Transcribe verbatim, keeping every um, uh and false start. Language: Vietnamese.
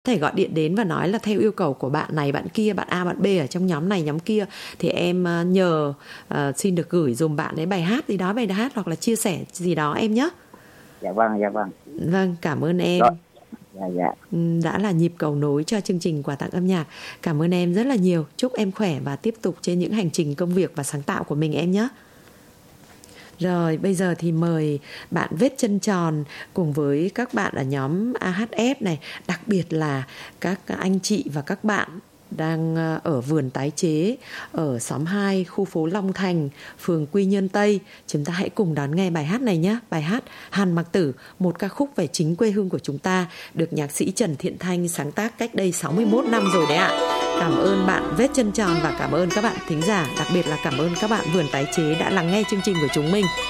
thể gọi điện đến và nói là theo yêu cầu của bạn này, bạn kia, bạn A, bạn B ở trong nhóm này, nhóm kia, thì em nhờ uh, xin được gửi dùm bạn ấy bài hát gì đó, bài hát hoặc là chia sẻ gì đó em nhé. Dạ vâng, dạ vâng. Vâng, cảm ơn em. Rồi. Dạ, dạ. Đã là nhịp cầu nối cho chương trình Quà tặng âm nhạc. Cảm ơn em rất là nhiều. Chúc em khỏe và tiếp tục trên những hành trình công việc và sáng tạo của mình em nhé. Rồi bây giờ thì mời bạn Vết Chân Tròn cùng với các bạn ở nhóm a hát ép này, đặc biệt là các anh chị và các bạn đang ở vườn tái chế ở xóm hai, khu phố Long Thành, phường Quy Nhơn Tây. Chúng ta hãy cùng đón nghe bài hát này nhé. Bài hát Hàn Mặc Tử, một ca khúc về chính quê hương của chúng ta, được nhạc sĩ Trần Thiện Thanh sáng tác cách đây sáu mươi mốt năm rồi đấy ạ. Cảm ơn bạn Vết Chân Tròn và cảm ơn các bạn thính giả, đặc biệt là cảm ơn các bạn vườn tái chế đã lắng nghe chương trình của chúng mình.